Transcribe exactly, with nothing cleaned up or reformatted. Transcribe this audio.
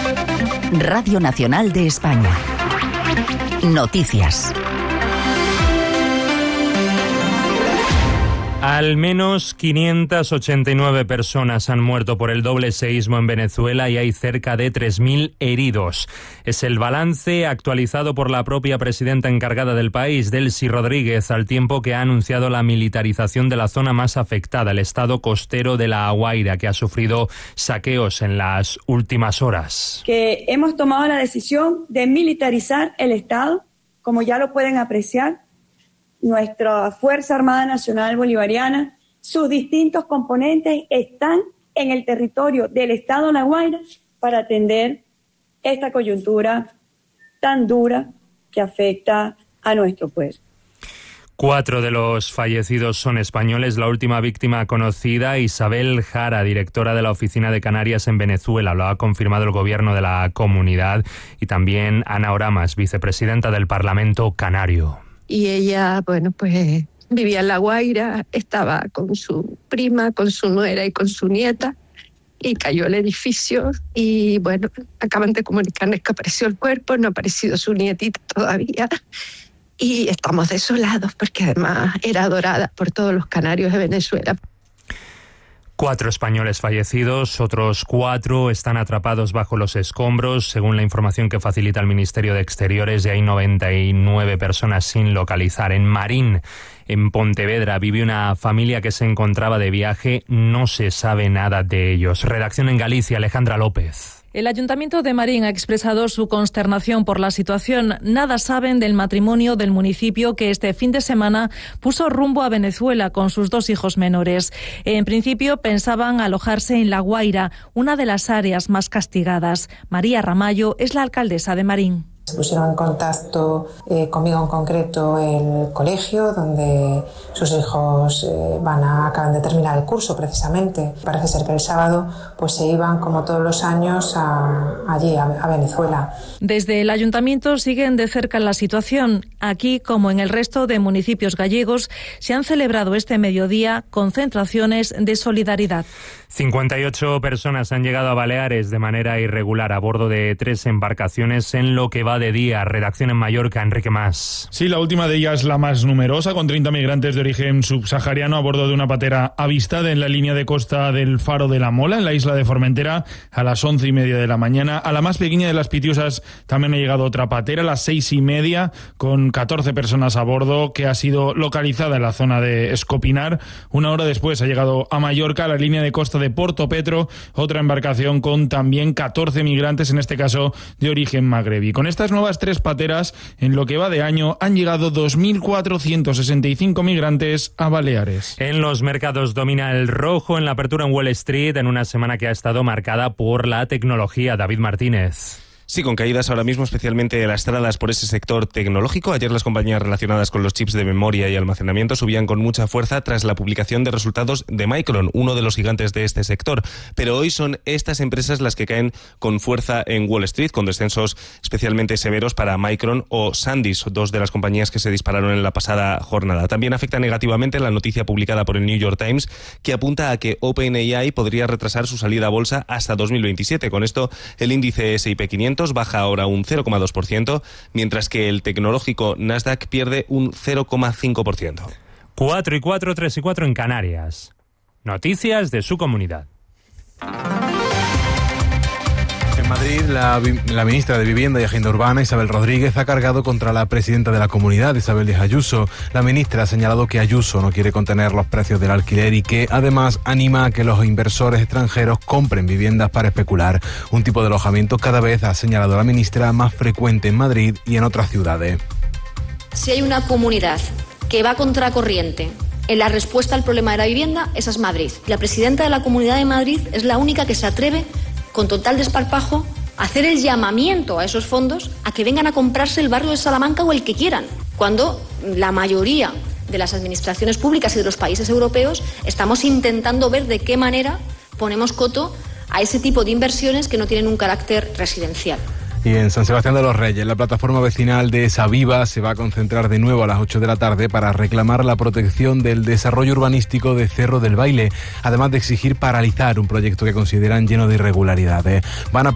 Radio Nacional de España. Noticias. Al menos quinientas ochenta y nueve personas han muerto por el doble seísmo en Venezuela y hay cerca de tres mil heridos. Es el balance actualizado por la propia presidenta encargada del país, Delcy Rodríguez, al tiempo que ha anunciado la militarización de la zona más afectada, el estado costero de La Guaira, que ha sufrido saqueos en las últimas horas. Que hemos tomado la decisión de militarizar el estado, como ya lo pueden apreciar. Nuestra Fuerza Armada Nacional Bolivariana, sus distintos componentes están en el territorio del estado de La Guaira para atender esta coyuntura tan dura que afecta a nuestro pueblo. Cuatro de los fallecidos son españoles. La última víctima conocida, Isabel Jara, directora de la Oficina de Canarias en Venezuela. Lo ha confirmado el gobierno de la comunidad y también Ana Oramas, vicepresidenta del Parlamento Canario. Y ella, bueno, pues vivía en La Guaira, estaba con su prima, con su nuera y con su nieta, y cayó el edificio y, bueno, acaban de comunicarnos que apareció el cuerpo, no ha aparecido su nietita todavía, y estamos desolados porque además era adorada por todos los canarios de Venezuela. Cuatro españoles fallecidos, otros cuatro están atrapados bajo los escombros. Según la información que facilita el Ministerio de Exteriores, ya hay noventa y nueve personas sin localizar. En Marín, en Pontevedra, vive una familia que se encontraba de viaje. No se sabe nada de ellos. Redacción en Galicia, Alejandra López. El Ayuntamiento de Marín ha expresado su consternación por la situación. Nada saben del matrimonio del municipio que este fin de semana puso rumbo a Venezuela con sus dos hijos menores. En principio pensaban alojarse en La Guaira, una de las áreas más castigadas. María Ramallo es la alcaldesa de Marín. Se pusieron en contacto eh, conmigo en concreto el colegio donde sus hijos eh, van a acaban de terminar el curso precisamente. Parece ser que el sábado pues se iban como todos los años a, allí a, a Venezuela. Desde el ayuntamiento siguen de cerca la situación. Aquí, como en el resto de municipios gallegos, se han celebrado este mediodía concentraciones de solidaridad. cincuenta y ocho personas han llegado a Baleares de manera irregular a bordo de tres embarcaciones en lo que va de día. Redacción en Mallorca, Enrique Mas. Sí, la última de ellas la más numerosa, con treinta migrantes de origen subsahariano a bordo de una patera avistada en la línea de costa del Faro de la Mola, en la isla de Formentera, a las once y media de la mañana. A la más pequeña de las Pitiusas también ha llegado otra patera a las seis y media, con catorce personas a bordo, que ha sido localizada en la zona de Escopinar. Una hora después ha llegado a Mallorca, a la línea de costa de Porto Petro, otra embarcación con también catorce migrantes, en este caso de origen magrebí. Con estas nuevas tres pateras, en lo que va de año, han llegado dos mil cuatrocientos sesenta y cinco migrantes a Baleares. En los mercados domina el rojo en la apertura en Wall Street, en una semana que ha estado marcada por la tecnología. David Martínez. Sí, con caídas ahora mismo especialmente lastradas por ese sector tecnológico. Ayer las compañías relacionadas con los chips de memoria y almacenamiento subían con mucha fuerza tras la publicación de resultados de Micron, uno de los gigantes de este sector. Pero hoy son estas empresas las que caen con fuerza en Wall Street, con descensos especialmente severos para Micron o SanDisk, dos de las compañías que se dispararon en la pasada jornada. También afecta negativamente la noticia publicada por el New York Times, que apunta a que OpenAI podría retrasar su salida a bolsa hasta dos mil veintisiete. Con esto, el índice ese y pe quinientos baja ahora un cero coma dos por ciento, mientras que el tecnológico Nasdaq pierde un cero coma cinco por ciento. cuatro y cuatro, tres y cuatro en Canarias. Noticias de su comunidad. En Madrid, la, la ministra de Vivienda y Agenda Urbana, Isabel Rodríguez, ha cargado contra la presidenta de la comunidad, Isabel Díaz Ayuso. La ministra ha señalado que Ayuso no quiere contener los precios del alquiler y que, además, anima a que los inversores extranjeros compren viviendas para especular. Un tipo de alojamiento cada vez, ha señalado la ministra, más frecuente en Madrid y en otras ciudades. Si hay una comunidad que va contracorriente en la respuesta al problema de la vivienda, esa es Madrid. La presidenta de la Comunidad de Madrid es la única que se atreve, con total desparpajo, hacer el llamamiento a esos fondos a que vengan a comprarse el barrio de Salamanca o el que quieran, cuando la mayoría de las administraciones públicas y de los países europeos estamos intentando ver de qué manera ponemos coto a ese tipo de inversiones que no tienen un carácter residencial. Y en San Sebastián de los Reyes, la plataforma vecinal de Saviva se va a concentrar de nuevo a las ocho de la tarde para reclamar la protección del desarrollo urbanístico de Cerro del Baile, además de exigir paralizar un proyecto que consideran lleno de irregularidades. Van a